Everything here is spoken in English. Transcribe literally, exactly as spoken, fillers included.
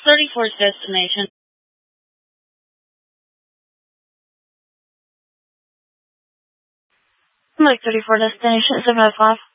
thirty-fourth destination. Mike thirty-four destination, seven oh five.